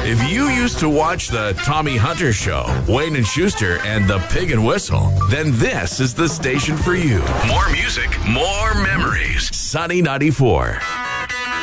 If you used to watch the Tommy Hunter Show, Wayne and Schuster, and the Pig and Whistle, then this is the station for you. More music, more memories. Sunny 94.